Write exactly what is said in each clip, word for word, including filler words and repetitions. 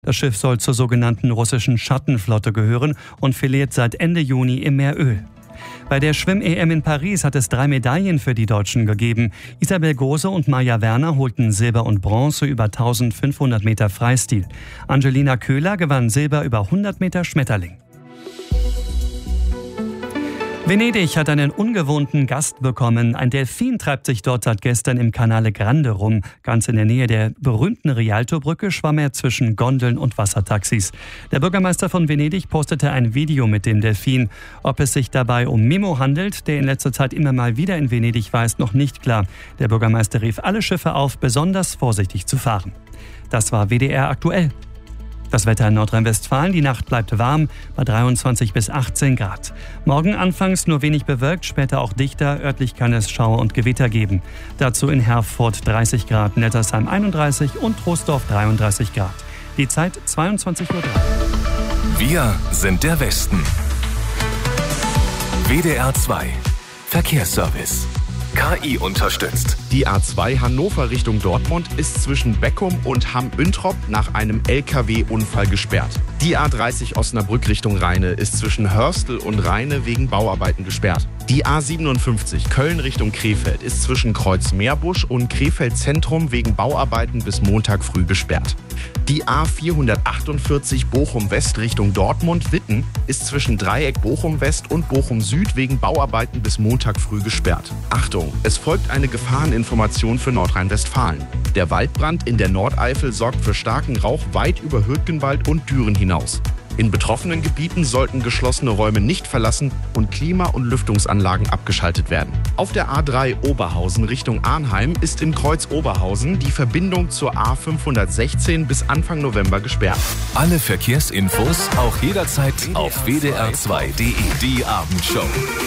Das Schiff soll zur sogenannten russischen Schattenflotte gehören und verliert seit Ende Juni im Meer Öl. Bei der Schwimm-E M in Paris hat es drei Medaillen für die Deutschen gegeben. Isabel Gose und Maja Werner holten Silber und Bronze über eintausendfünfhundert Meter Freistil. Angelina Köhler gewann Silber über hundert Meter Schmetterling. Venedig hat einen ungewohnten Gast bekommen. Ein Delfin treibt sich dort seit gestern im Canale Grande rum. Ganz in der Nähe der berühmten Rialto-Brücke schwamm er zwischen Gondeln und Wassertaxis. Der Bürgermeister von Venedig postete ein Video mit dem Delfin. Ob es sich dabei um Mimo handelt, der in letzter Zeit immer mal wieder in Venedig war, ist noch nicht klar. Der Bürgermeister rief alle Schiffe auf, besonders vorsichtig zu fahren. Das war W D R aktuell. Das Wetter in Nordrhein-Westfalen, die Nacht bleibt warm bei dreiundzwanzig bis achtzehn Grad. Morgen anfangs nur wenig bewölkt, später auch dichter, örtlich kann es Schauer und Gewitter geben. Dazu in Herford dreißig Grad, Nettersheim einunddreißig und Troisdorf dreiunddreißig Grad. Die Zeit zweiundzwanzig Uhr drei. Wir sind der Westen. W D R zwei Verkehrsservice. K I unterstützt. Die A zwei Hannover Richtung Dortmund ist zwischen Beckum und Hamm-Üntrop nach einem L K W-Unfall gesperrt. Die A dreißig Osnabrück Richtung Rheine ist zwischen Hörstel und Rheine wegen Bauarbeiten gesperrt. Die A siebenundfünfzig Köln Richtung Krefeld ist zwischen Kreuz-Meerbusch und Krefeld Zentrum wegen Bauarbeiten bis Montag früh gesperrt. Die A vierhundertachtundvierzig Bochum West Richtung Dortmund-Witten ist zwischen Dreieck Bochum West und Bochum Süd wegen Bauarbeiten bis Montag früh gesperrt. Achtung, es folgt eine Gefahreninformation für Nordrhein-Westfalen. Der Waldbrand in der Nordeifel sorgt für starken Rauch weit über Hürtgenwald und Düren hinaus. In betroffenen Gebieten sollten geschlossene Räume nicht verlassen und Klima- und Lüftungsanlagen abgeschaltet werden. Auf der A drei Oberhausen Richtung Arnheim ist in Kreuz Oberhausen die Verbindung zur A fünfhundertsechzehn bis Anfang November gesperrt. Alle Verkehrsinfos auch jederzeit auf w d r zwei punkt d e. Die Abendshow.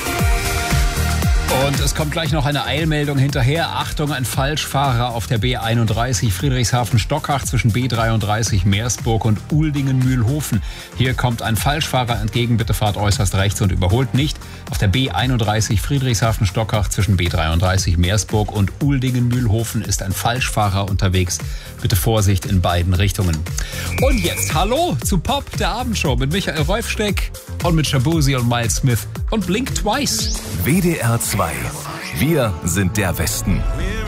Und es kommt gleich noch eine Eilmeldung hinterher. Achtung, ein Falschfahrer auf der B einunddreißig Friedrichshafen-Stockach zwischen B dreiunddreißig Meersburg und Uldingen-Mühlhofen. Hier kommt ein Falschfahrer entgegen. Bitte fahrt äußerst rechts und überholt nicht. Auf der B einunddreißig Friedrichshafen-Stockach zwischen B dreiunddreißig Meersburg und Uldingen-Mühlhofen ist ein Falschfahrer unterwegs. Bitte Vorsicht in beiden Richtungen. Und jetzt Hallo zu Pop, der Abendshow mit Michael Reufsteck und mit Shabuzi und Miles Smith und Blink Twice. W D R zwei. Wir sind der Westen.